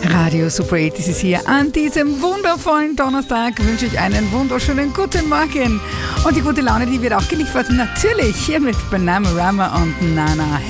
Radio Super 8 ist hier. An diesem wundervollen Donnerstag wünsche ich einen wunderschönen guten Morgen. Und die gute Laune, die wird auch geliefert, natürlich hier mit Bananarama und Nana.